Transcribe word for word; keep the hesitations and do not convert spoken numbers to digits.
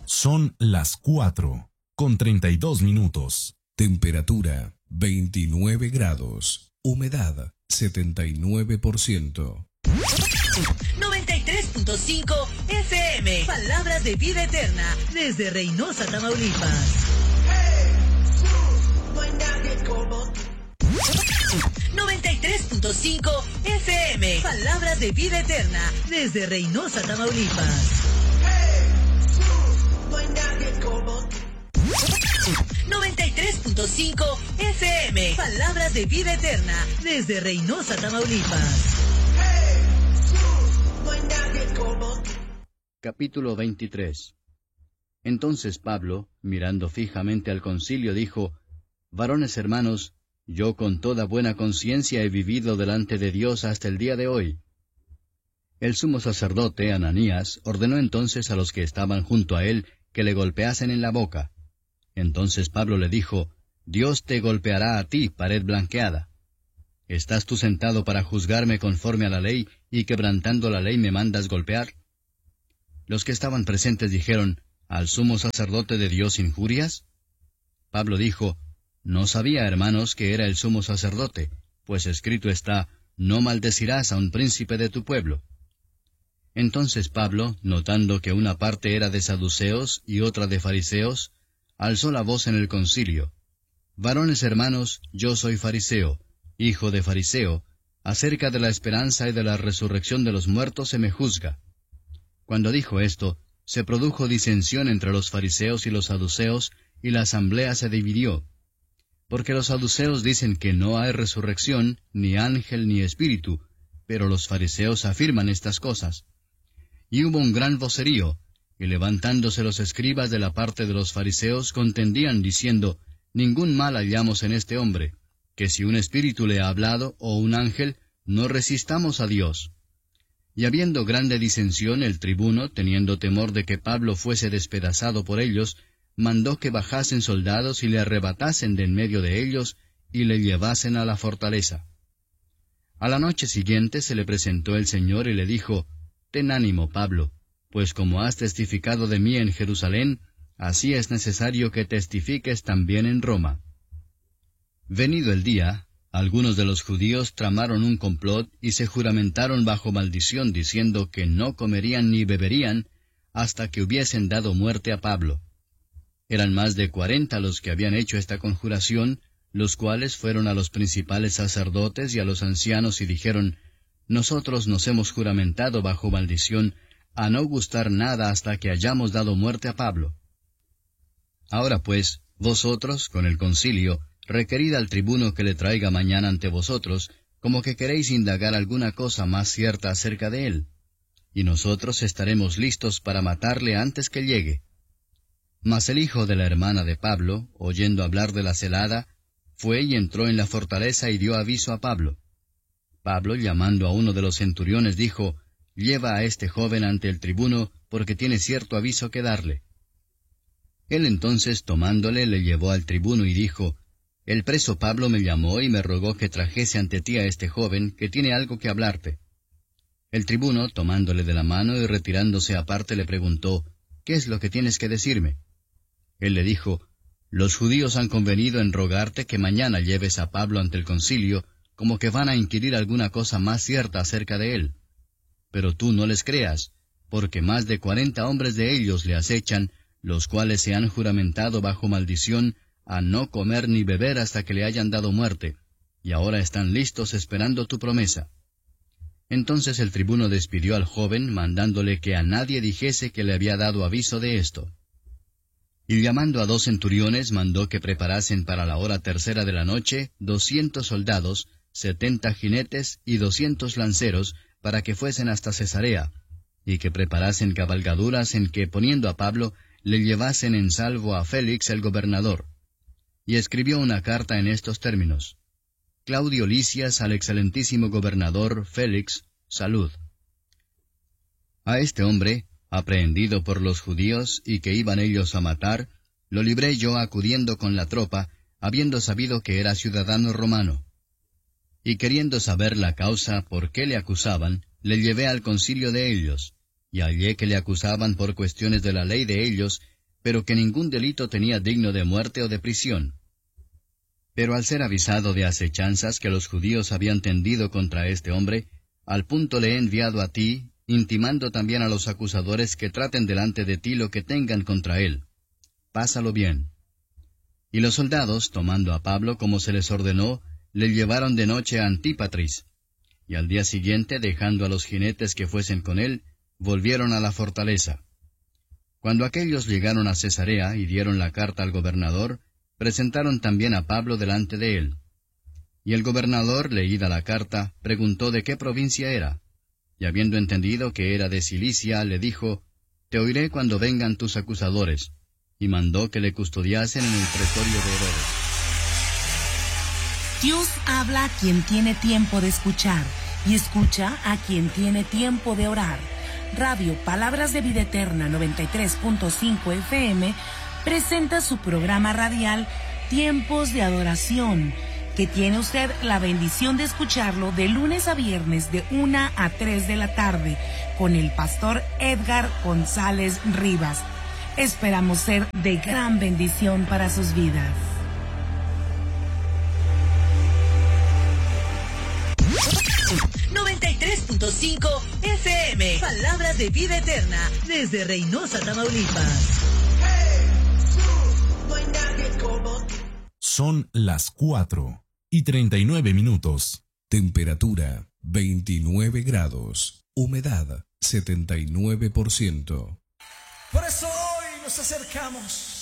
Son las cuatro, con treinta y dos minutos. Temperatura veintinueve grados. Humedad setenta y nueve por ciento. noventa y tres punto cinco F M. Palabras de vida eterna desde Reynosa, Tamaulipas. noventa y tres punto cinco F M. Palabras de vida eterna desde Reynosa, Tamaulipas. noventa y tres punto cinco F M. Palabras de vida eterna desde Reynosa, Tamaulipas. Capítulo veintitrés. Entonces Pablo, mirando fijamente al concilio, dijo: Varones hermanos, yo con toda buena conciencia he vivido delante de Dios hasta el día de hoy. El sumo sacerdote, Ananías, ordenó entonces a los que estaban junto a él que le golpeasen en la boca. Entonces Pablo le dijo: Dios te golpeará a ti, pared blanqueada. ¿Estás tú sentado para juzgarme conforme a la ley, y quebrantando la ley me mandas golpear? Los que estaban presentes dijeron: ¿Al sumo sacerdote de Dios injurias? Pablo dijo: No sabía, hermanos, que era el sumo sacerdote, pues escrito está: No maldecirás a un príncipe de tu pueblo. Entonces Pablo, notando que una parte era de saduceos y otra de fariseos, alzó la voz en el concilio: Varones hermanos, yo soy fariseo, hijo de fariseo, acerca de la esperanza y de la resurrección de los muertos se me juzga. Cuando dijo esto, se produjo disensión entre los fariseos y los saduceos, y la asamblea se dividió. Porque los saduceos dicen que no hay resurrección, ni ángel ni espíritu, pero los fariseos afirman estas cosas. Y hubo un gran vocerío, y levantándose los escribas de la parte de los fariseos contendían diciendo: Ningún mal hallamos en este hombre, que si un espíritu le ha hablado, o un ángel, no resistamos a Dios. Y habiendo grande disensión, el tribuno, teniendo temor de que Pablo fuese despedazado por ellos, mandó que bajasen soldados y le arrebatasen de en medio de ellos, y le llevasen a la fortaleza. A la noche siguiente se le presentó el Señor y le dijo: Ten ánimo, Pablo, pues como has testificado de mí en Jerusalén, así es necesario que testifiques también en Roma. Venido el día, algunos de los judíos tramaron un complot y se juramentaron bajo maldición, diciendo que no comerían ni beberían hasta que hubiesen dado muerte a Pablo. Eran más de cuarenta los que habían hecho esta conjuración, los cuales fueron a los principales sacerdotes y a los ancianos y dijeron: Nosotros nos hemos juramentado bajo maldición a no gustar nada hasta que hayamos dado muerte a Pablo. Ahora pues, vosotros, con el concilio, requerid al tribuno que le traiga mañana ante vosotros, como que queréis indagar alguna cosa más cierta acerca de él, y nosotros estaremos listos para matarle antes que llegue. Mas el hijo de la hermana de Pablo, oyendo hablar de la celada, fue y entró en la fortaleza y dio aviso a Pablo. Pablo, llamando a uno de los centuriones, dijo: Lleva a este joven ante el tribuno, porque tiene cierto aviso que darle. Él entonces, tomándole, le llevó al tribuno y dijo: El preso Pablo me llamó y me rogó que trajese ante ti a este joven, que tiene algo que hablarte. El tribuno, tomándole de la mano y retirándose aparte, le preguntó: ¿Qué es lo que tienes que decirme? Él le dijo: Los judíos han convenido en rogarte que mañana lleves a Pablo ante el concilio, como que van a inquirir alguna cosa más cierta acerca de él. Pero tú no les creas, porque más de cuarenta hombres de ellos le acechan, los cuales se han juramentado bajo maldición a no comer ni beber hasta que le hayan dado muerte, y ahora están listos esperando tu promesa. Entonces el tribuno despidió al joven, mandándole que a nadie dijese que le había dado aviso de esto. Y llamando a dos centuriones, mandó que preparasen para la hora tercera de la noche doscientos soldados, setenta jinetes y doscientos lanceros, para que fuesen hasta Cesarea, y que preparasen cabalgaduras en que, poniendo a Pablo, le llevasen en salvo a Félix el gobernador. Y escribió una carta en estos términos: Claudio Lisias al excelentísimo gobernador Félix, salud. A este hombre, aprehendido por los judíos y que iban ellos a matar, lo libré yo acudiendo con la tropa, habiendo sabido que era ciudadano romano. Y queriendo saber la causa por qué le acusaban, le llevé al concilio de ellos, y hallé que le acusaban por cuestiones de la ley de ellos, pero que ningún delito tenía digno de muerte o de prisión. Pero al ser avisado de acechanzas que los judíos habían tendido contra este hombre, al punto le he enviado a ti, intimando también a los acusadores que traten delante de ti lo que tengan contra él. Pásalo bien. Y los soldados, tomando a Pablo como se les ordenó, le llevaron de noche a Antípatris. Y al día siguiente, dejando a los jinetes que fuesen con él, volvieron a la fortaleza. Cuando aquellos llegaron a Cesarea y dieron la carta al gobernador, presentaron también a Pablo delante de él. Y el gobernador, leída la carta, preguntó de qué provincia era. Y habiendo entendido que era de Cilicia, le dijo, Te oiré cuando vengan tus acusadores. Y mandó que le custodiasen en el pretorio de Herodes. Dios habla a quien tiene tiempo de escuchar, y escucha a quien tiene tiempo de orar. Radio Palabras de Vida Eterna noventa y tres punto cinco F M presenta su programa radial Tiempos de Adoración, que tiene usted la bendición de escucharlo de lunes a viernes de una a tres de la tarde con el pastor Edgar González Rivas. Esperamos ser de gran bendición para sus vidas. noventa y tres punto cinco F M. Palabras de Vida Eterna desde Reynosa, Tamaulipas. Son las cuatro y treinta y nueve minutos. Temperatura veintinueve grados. Humedad setenta y nueve por ciento. Por eso hoy nos acercamos